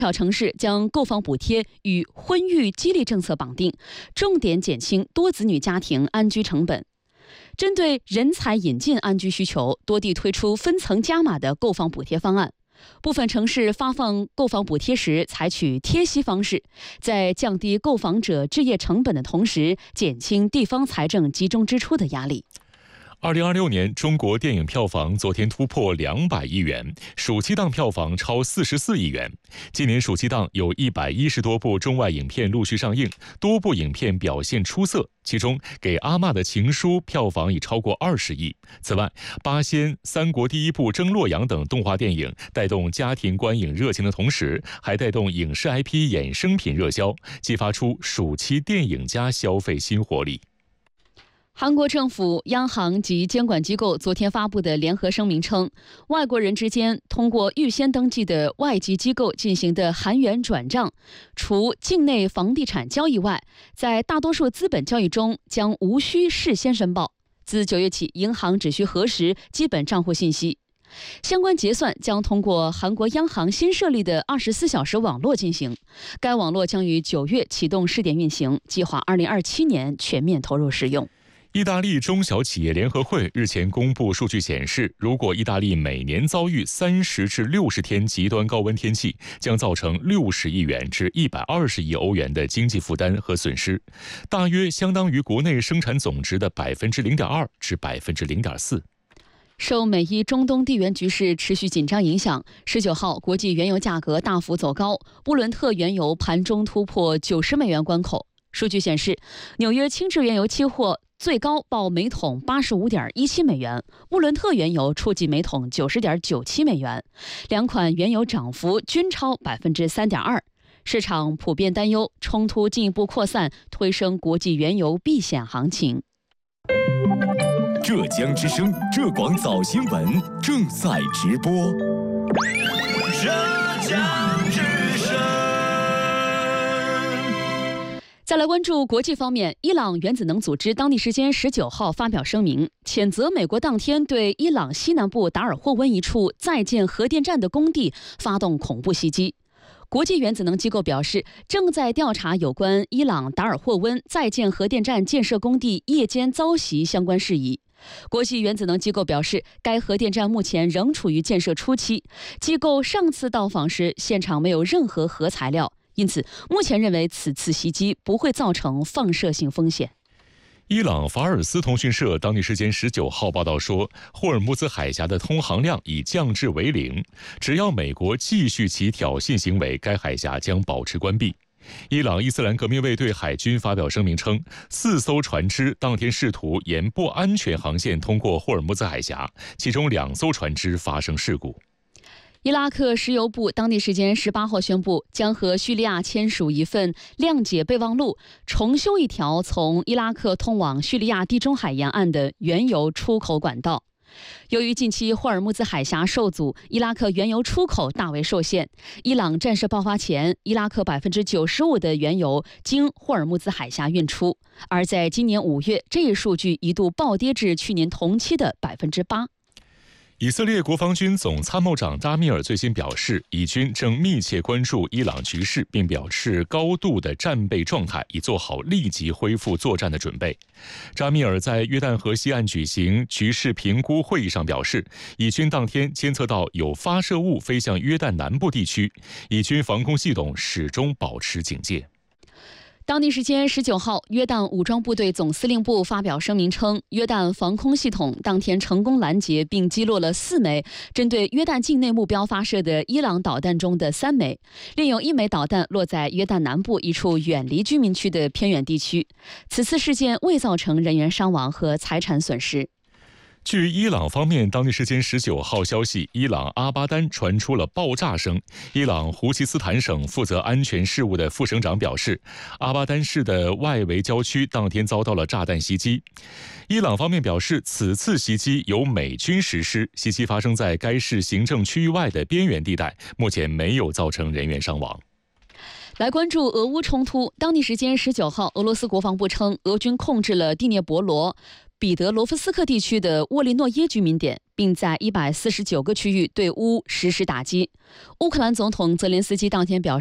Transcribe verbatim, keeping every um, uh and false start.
小城市将购房补贴与婚育激励政策绑定，重点减轻多子女家庭安居成本。针对人才引进安居需求，多地推出分层加码的购房补贴方案。部分城市发放购房补贴时采取贴息方式，在降低购房者置业成本的同时，减轻地方财政集中支出的压力。 二零二六年中国电影票房昨天突破两百亿元，暑期档票房超四十四亿元。今年暑期档有一百一十多部中外影片陆续上映，多部影片表现出色，其中《给阿嬷的情书》票房已超过二十亿。此外，《八仙》《三国第一部征洛阳》等动画电影带动家庭观影热情的同时，还带动影视 I P 衍生品热销，激发出暑期电影加消费新活力。 韩国政府、央行及监管机构昨天发布的联合声明称，外国人之间通过预先登记的外籍机构进行的韩元转账，除境内房地产交易外，在大多数资本交易中将无需事先申报。自九月起，银行只需核实基本账户信息。相关结算将通过韩国央行新设立的二十四小时网络进行，该网络将于九月启动试点运行，计划二零二七年全面投入使用。 意大利中小企业联合会日前公布数据显示，如果意大利每年遭遇三十至六十天极端高温天气，将造成六十亿元至一百二十亿欧元的经济负担和损失，大约相当于国内生产总值的百分之零点二至百分之零点四。 受美伊中东地缘局势持续紧张影响，十九号国际原油价格大幅走高，布伦特原油盘中突破九十美元关口。数据显示，纽约轻质原油期货最高报每桶八十五点一七美元，布伦特原油触及每桶九十点九七美元，两款原油涨幅均超百分之三点二。市场普遍担忧冲突进一步扩散，推升国际原油避险行情。 浙江之声浙广早新闻正在直播。 浙江之声。 再来关注国际方面，伊朗原子能组织当地时间十九号发表声明，谴责美国当天对伊朗西南部达尔霍温一处在建核电站的工地发动恐怖袭击。国际原子能机构表示，正在调查有关伊朗达尔霍温在建核电站建设工地夜间遭袭相关事宜。国际原子能机构表示，该核电站目前仍处于建设初期，机构上次到访时现场没有任何核材料，因此目前认为此次袭击不会造成放射性风险。 伊朗法尔斯通讯社当地时间十九号报道说，霍尔木兹海峡的通航量已降至为零，只要美国继续其挑衅行为，该海峡将保持关闭。伊朗伊斯兰革命卫队海军发表声明称，四艘船只当天试图沿不安全航线通过霍尔木兹海峡，其中两艘船只发生事故。 伊拉克石油部当地时间十八号宣布，将和叙利亚签署一份谅解备忘录，重修一条从伊拉克通往叙利亚地中海沿岸的原油出口管道。由于近期霍尔木兹海峡受阻，伊拉克原油出口大为受限。伊朗战事爆发前，伊拉克百分之九十五的原油经霍尔木兹海峡运出，而在今年五月，这一数据一度暴跌至去年同期的百分之八。 以色列国防军总参谋长扎米尔最新表示，以军正密切关注伊朗局势，并表示高度的战备状态，以做好立即恢复作战的准备。扎米尔在约旦河西岸举行局势评估会议上表示，以军当天监测到有发射物飞向约旦南部地区，以军防空系统始终保持警戒。 当地时间十九号，约旦武装部队总司令部发表声明称，约旦防空系统当天成功拦截并击落了四枚针对约旦境内目标发射的伊朗导弹中的三枚，另有一枚导弹落在约旦南部一处远离居民区的偏远地区。此次事件未造成人员伤亡和财产损失。 据伊朗方面当地时间十九号消息，伊朗阿巴丹传出了爆炸声。伊朗胡齐斯坦省负责安全事务的副省长表示，阿巴丹市的外围郊区当天遭到了炸弹袭击。伊朗方面表示，此次袭击由美军实施，袭击发生在该市行政区域外的边缘地带，目前没有造成人员伤亡。 来关注俄乌冲突，当地时间十九号，俄罗斯国防部称，俄军控制了第聂伯罗彼得罗夫斯克地区的沃利诺耶居民点，并并在一百四十九个区域对乌实施打击。乌克兰总统泽连斯基当天表示，